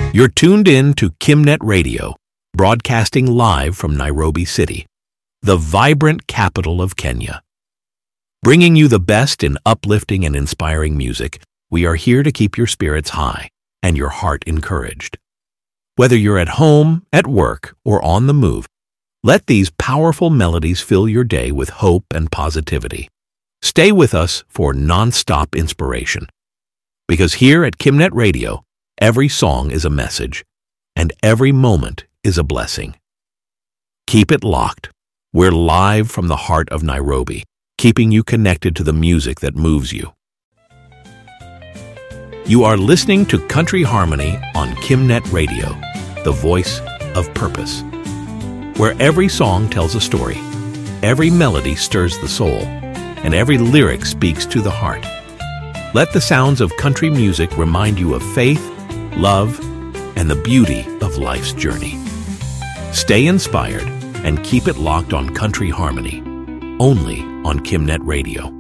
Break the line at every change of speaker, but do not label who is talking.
You're tuned in to Kimnet Radio, broadcasting live from Nairobi City, the vibrant capital of Kenya. Bringing you the best in uplifting and inspiring music, we are here to keep your spirits high and your heart encouraged. Whether you're at home, at work, or on the move, let these powerful melodies fill your day with hope and positivity. Stay with us for non-stop inspiration. Because here at Kimnet Radio, every song is a message, and every moment is a blessing. Keep it locked. We're live from the heart of Nairobi, keeping you connected to the music that moves you. You are listening to Country Harmony on Kimnet Radio, the voice of purpose, where every song tells a story, every melody stirs the soul, and every lyric speaks to the heart. Let the sounds of country music remind you of faith, love, and the beauty of life's journey. Stay inspired and keep it locked on Country Harmony, only on Kimnet Radio.